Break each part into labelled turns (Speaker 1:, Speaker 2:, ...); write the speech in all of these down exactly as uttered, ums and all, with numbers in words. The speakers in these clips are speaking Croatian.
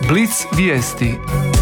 Speaker 1: Blic vijesti.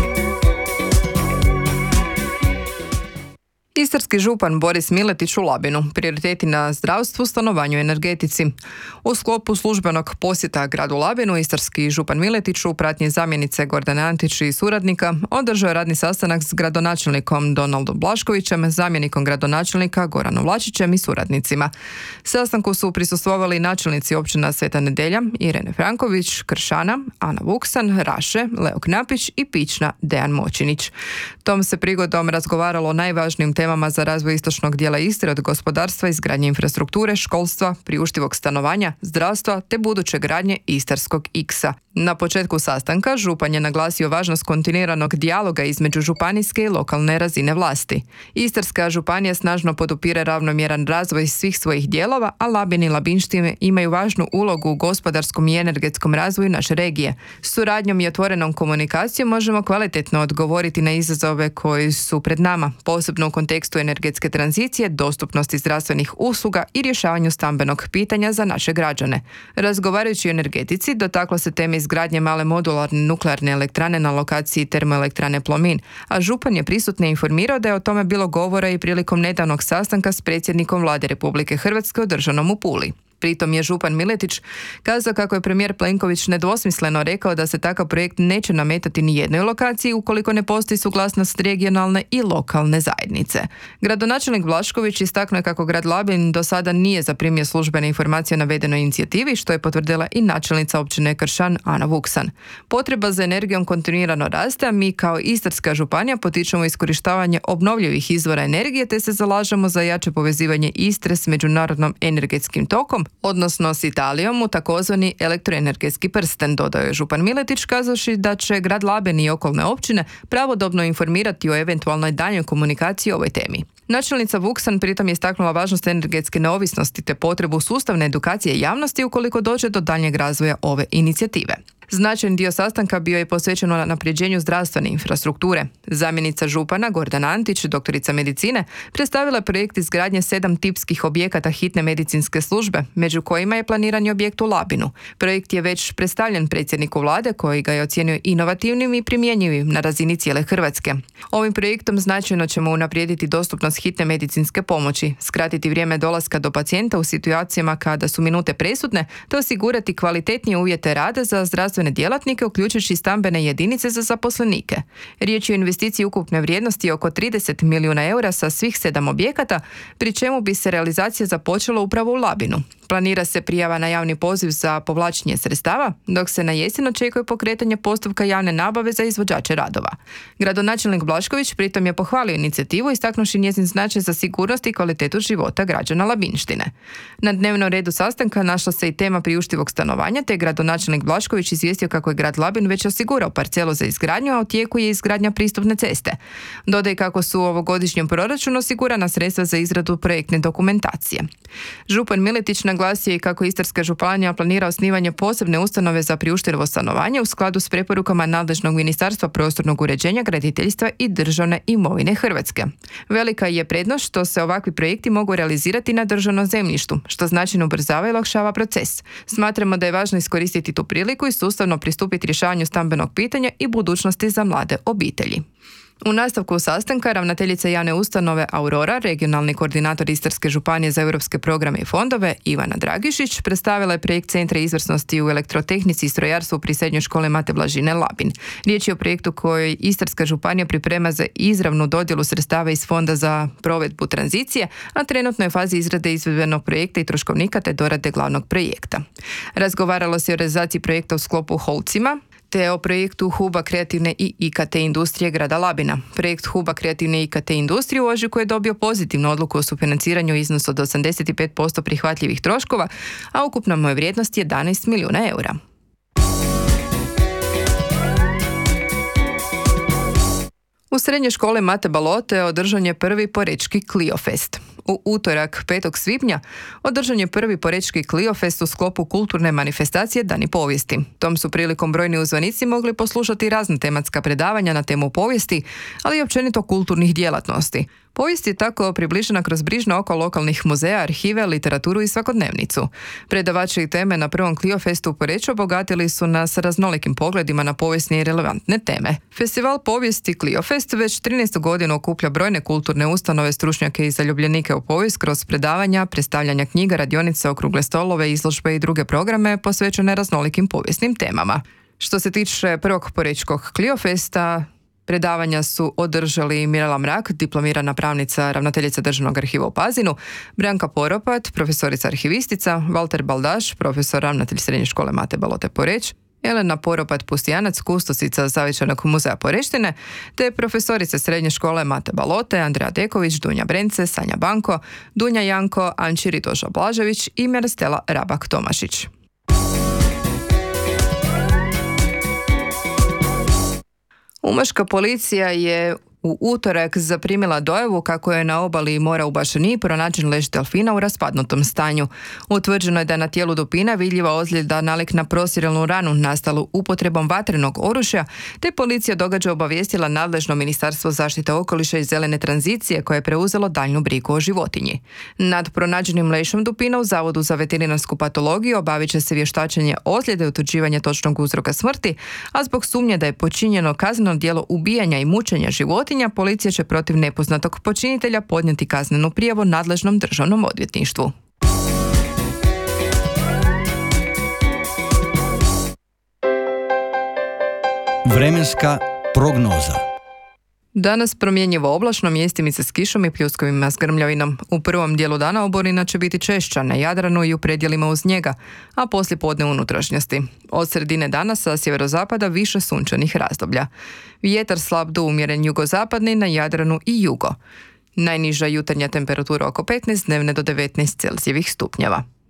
Speaker 1: Istarski župan Boris Miletić u Labinu. Prioriteti na zdravstvu, stanovanju i energetici. U sklopu službenog posjeta gradu Labinu, istarski župan Miletić u pratnji zamjenice Gordane Antić i suradnika održao je radni sastanak s gradonačelnikom Donaldom Blaškovićem, zamjenikom gradonačelnika Goranom Vlačićem i suradnicima. Sastanku su prisustvovali načelnici općina Sveta Nedelja, Irene Franković, Kršana, Ana Vuksan, Raše, Leo Knapić i Pična Dejan Močinić. Tom se prigodom razgovaralo o najvažnijim temama za razvoj istočnog dijela Istre, od gospodarstva, izgradnje infrastrukture, školstva, priuštivog stanovanja, zdravstva te buduće gradnje Istarskog iksa. Na početku sastanka župan je naglasio važnost kontinuiranog dijaloga između županijske i lokalne razine vlasti. Istarska županija snažno podupire ravnomjeran razvoj svih svojih dijelova, a Labin i Labinštine imaju važnu ulogu u gospodarskom i energetskom razvoju naše regije. S suradnjom i otvorenom komunikacijom možemo kvalitetno odgovoriti na izazove koji su pred nama, posebno u kontekstu energetske tranzicije, dostupnosti zdravstvenih usluga i rješavanju stambenog pitanja za naše građane. Razgovarajući o energetici, dotaklo se teme izgradnje male modularne nuklearne elektrane na lokaciji termoelektrane Plomin, a župan je prisutne informirao da je o tome bilo govora i prilikom nedavnog sastanka s predsjednikom Vlade Republike Hrvatske održanom u Puli. Pritom je župan Miletić kazao kako je premijer Plenković nedvosmisleno rekao da se takav projekt neće nametati ni jednoj lokaciji ukoliko ne postoji suglasnost regionalne i lokalne zajednice. Gradonačelnik Blašković istaknuo je kako grad Labin do sada nije zaprimio službene informacije o navedenoj inicijativi, što je potvrdila i načelnica općine Kršan Ana Vuksan. Potreba za energijom kontinuirano raste, a mi kao Istarska županija potičemo iskorištavanje obnovljivih izvora energije te se zalažemo za jače povezivanje Istre s međunarodnom energetskim tokom, odnosno s Italijom u takozvani elektroenergetski prsten, dodao je župan Miletić, kazavši da će grad Labin i okolne općine pravodobno informirati o eventualnoj daljnjoj komunikaciji o ovoj temi. Načelnica Vuksan pritom je istaknula važnost energetske neovisnosti te potrebu sustavne edukacije javnosti ukoliko dođe do daljnjeg razvoja ove inicijative. Značajan dio sastanka bio je posvećen na napređenju zdravstvene infrastrukture. Zamjenica župana Gordana Antić, doktorica medicine, predstavila je projekt izgradnje sedam tipskih objekata hitne medicinske službe, među kojima je planirani objekt u Labinu. Projekt je već predstavljen predsjedniku Vlade, koji ga je ocijenio inovativnim i primjenjivim na razini cijele Hrvatske. Ovim projektom značajno ćemo unaprijediti dostupnost hitne medicinske pomoći, skratiti vrijeme dolaska do pacijenta u situacijama kada su minute presudne, te osigurati kvalitetnije uvjete rada za zdravstvene djelatnike, uključujući stambene jedinice za zaposlenike. Riječ je o investiciji ukupne vrijednosti oko trideset milijuna eura sa svih sedam objekata, pri čemu bi se realizacija započela upravo u Labinu. Planira se prijava na javni poziv za povlačenje sredstava, dok se na jesen očekuje pokretanje postupka javne nabave za izvođače radova. Gradonačelnik Blašković pritom je pohvalio inicijativu, istaknuši njezin značaj za sigurnost i kvalitetu života građana Labinštine. Na dnevnom redu sastanka našla se i tema priuštivog stanovanja, te gradonačelnik Blašković izvijestio kako je grad Labin već osigurao parcelu za izgradnju, a u tijeku je izgradnja pristupne ceste. Dodaj kako su u ovogodišnjem proračunu osigurana sredstva za izradu projektne dokumentacije. Župan Miletić naglasio i kako Istarska županija planira osnivanje posebne ustanove za priuštivo stanovanje u skladu s preporukama nadležnog Ministarstva prostornog uređenja, graditeljstva i državne imovine Hrvatske. Velika je prednost što se ovakvi projekti mogu realizirati na državnom zemljištu, što značajno ubrzava i olakšava proces. Smatramo da je važno iskoristiti tu priliku i sustavno pristupiti rješavanju stambenog pitanja i budućnosti za mlade obitelji. U nastavku sastanka ravnateljica javne ustanove Aurora, regionalni koordinator Istarske županije za europske programe i fondove Ivana Dragišić, predstavila je projekt Centra izvrsnosti u elektrotehnici i strojarstvu pri srednjoj školi Mate Blažine Labin. Riječ je o projektu koji Istarska županija priprema za izravnu dodjelu sredstava iz Fonda za provedbu tranzicije, a trenutno je u fazi izrade izvedbenog projekta i troškovnika te dorade glavnog projekta. Razgovaralo se o realizaciji projekta u sklopu Holcima, te o projektu Huba kreativne i I K T industrije grada Labina. Projekt Huba kreativne i I K T industrije u ožujku je dobio pozitivnu odluku o sufinanciranju u iznosu od osamdeset pet posto prihvatljivih troškova, a ukupna mu je vrijednost jedanaest milijuna eura. U srednjoj školi Mate Balote održan je prvi porečki Cliofest. U utorak petog svibnja održan je prvi porečki Cliofest u sklopu kulturne manifestacije Dani povijesti. Tom su prilikom brojni uzvanici mogli poslušati razna tematska predavanja na temu povijesti, ali i općenito kulturnih djelatnosti. Povijest je tako približena kroz brižno oko lokalnih muzeja, arhive, literaturu i svakodnevnicu. Predavači i teme na prvom Clio-festu u Poreču obogatili su nas raznolikim pogledima na povijesne i relevantne teme. Festival povijesti Clio-fest već trinaestu godinu okuplja brojne kulturne ustanove, stručnjake i zaljubljenike u povijest kroz predavanja, predstavljanja knjiga, radionice, okrugle stolove, izložbe i druge programe posvećene raznolikim povijesnim temama. Što se tiče prvog porečkog Clio-festa, predavanja su održali Mirela Mrak, diplomirana pravnica, ravnateljica Državnog arhiva u Pazinu, Branka Poropat, profesorica arhivistica, Valter Baldaš, profesor ravnatelj Srednje škole Mate Balote Poreč, Elena Poropat-Pustijanac, kustosica Zavičajnog muzeja Poreštine, te profesorice Srednje škole Mate Balote, Andreja Deković, Dunja Brence, Sanja Banko, Dunja Janko, Anči Ritoža Blažević i Mirstela Rabak-Tomašić. Umaška policija je u utorak zaprimila dojavu kako je na obali mora u Bašani pronađen lež delfina u raspadnutom stanju. Utvrđeno je da na tijelu dupina vidljiva ozljeda nalik na prosirelnu ranu nastalu upotrebom vatrenog oružja, te policija događa obavijestila nadležno Ministarstvo zaštite okoliša i zelene tranzicije koje je preuzelo daljnju brigu o životinji. Nad pronađenim lešom dupina u Zavodu za veterinarsku patologiju obavit će se vještačenje ozljede i utvrđivanje točnog uzroka smrti, a zbog sumnje da je počinjeno kazneno djelo ubijanja i mučenja životinja, policija će protiv nepoznatog počinitelja podnijeti kaznenu prijavu nadležnom državnom odvjetništvu.
Speaker 2: Vremenska prognoza.
Speaker 1: Danas promjenjivo oblačno, mjestimice s kišom i pljuskovima s grmljavinom. U prvom dijelu dana oborina će biti češća na Jadranu i u predjelima uz njega, a poslije podne unutrašnjosti. Od sredine dana sa sjeverozapada više sunčanih razdoblja. Vjetar slab do umjeren jugozapadni na Jadranu i jugo. Najniža jutarnja temperatura oko petnaest, dnevne do devetnaest Celzijevih stupnjeva.